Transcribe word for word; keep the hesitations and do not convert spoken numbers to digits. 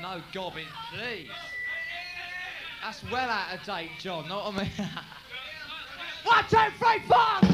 No gobbing, please. That's well out of date, John, know what I mean? One, two, three, four!